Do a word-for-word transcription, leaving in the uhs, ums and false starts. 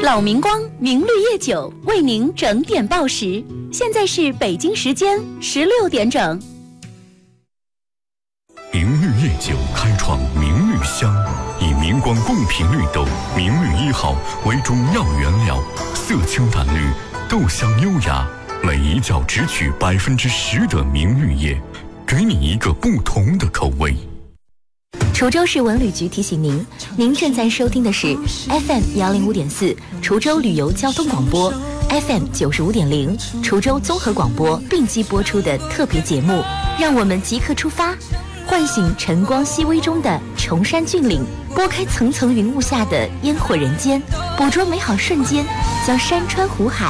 老明光明绿叶酒为您整点报时，现在是北京时间十六点整。 明绿叶酒开创明绿香，以明光贡品绿豆明绿一号为中药原料，色清淡绿，豆香优雅，每一角只取百分之十的明绿叶，给你一个不同的口味。 滁州市文旅局提醒您，您正在收听的是 F M 幺零五点四滁州旅游交通广播 ，F M 九十五点零滁州综合广播并机播出的特别节目。让我们即刻出发，唤醒晨光熹微中的崇山峻岭，拨开层层云雾下的烟火人间，捕捉美好瞬间，将山川湖海